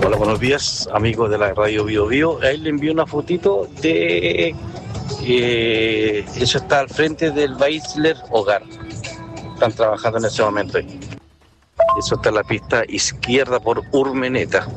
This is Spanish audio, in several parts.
Hola, buenos días, amigos de la radio Bio Bio. Ahí le envío una fotito de... eso está al frente del Weissler Hogar. Están trabajando en ese momento ahí. Eso está en la pista izquierda por Urmeneta.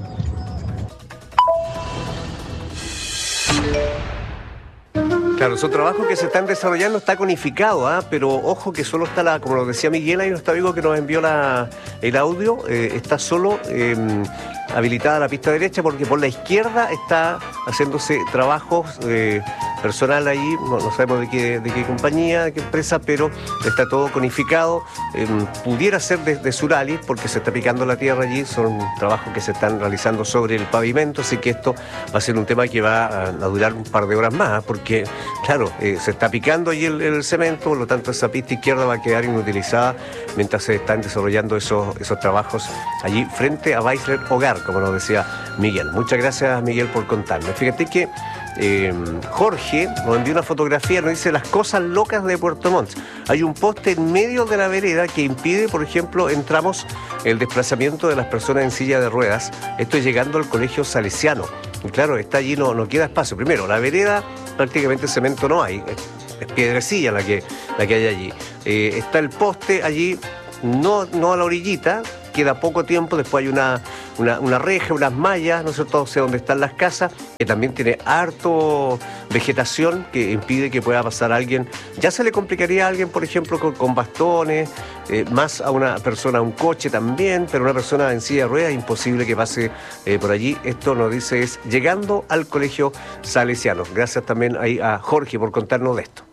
Claro, son trabajos que se están desarrollando, está conificado, pero ojo que solo está como lo decía Miguel, ahí nuestro amigo que nos envió el audio, está solo habilitada la pista derecha porque por la izquierda está haciéndose trabajos personal ahí, no sabemos de qué compañía, de qué empresa, pero está todo conificado. Pudiera ser de Suralis porque se está picando la tierra allí, son trabajos que se están realizando sobre el pavimento, así que esto va a ser un tema que va a durar un par de horas más, porque claro, se está picando allí el cemento, por lo tanto esa pista izquierda va a quedar inutilizada mientras se están desarrollando esos trabajos allí frente a Weissler Hogar, como nos decía Miguel. Muchas gracias, Miguel, por contarnos. Fíjate que Jorge nos envió una fotografía, nos dice las cosas locas de Puerto Montt. Hay un poste en medio de la vereda que impide, por ejemplo, en tramos el desplazamiento de las personas en silla de ruedas. Esto es llegando al colegio salesiano. Y claro, está allí, no queda espacio. Primero, la vereda prácticamente cemento no hay, es piedrecilla la que hay allí. Está el poste allí, no a la orillita, queda poco tiempo, después hay una reja, unas mallas, ¿no es cierto?, sé dónde están las casas, que también tiene harto vegetación que impide que pueda pasar alguien. Ya se le complicaría a alguien, por ejemplo, con bastones, más a una persona, un coche también, pero una persona en silla de ruedas, imposible que pase por allí. Esto nos dice es llegando al colegio salesiano. Gracias también ahí a Jorge por contarnos de esto.